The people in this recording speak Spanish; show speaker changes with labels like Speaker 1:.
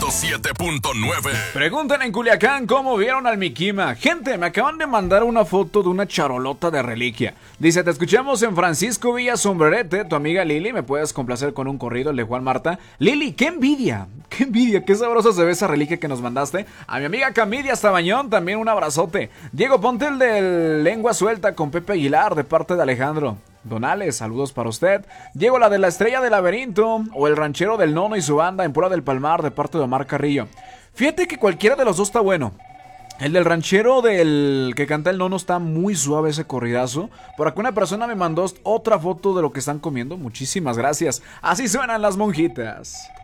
Speaker 1: 107.9.
Speaker 2: Preguntan en Culiacán cómo vieron al Mikima. Gente, me acaban de mandar una foto de una charolota de reliquia. Dice, te escuchamos en Francisco Villa Sombrerete. Tu amiga Lili, ¿me puedes complacer con un corrido? El de Juan Marta. Lili, qué envidia, qué sabrosa se ve esa reliquia que nos mandaste. A mi amiga Camidia Stabañón, también un abrazote. Diego, ponte el de Lengua Suelta con Pepe Aguilar de parte de Alejandro Donales, saludos para usted. Diego, la de la Estrella del Laberinto o el ranchero del Nono y su banda en Puebla del Palmar de parte de Omar Carrillo. Fíjate que cualquiera de los dos está bueno. El del ranchero del que canta el Nono está muy suave ese corridazo. Por acá una persona me mandó otra foto de lo que están comiendo. Muchísimas gracias. Así suenan las monjitas.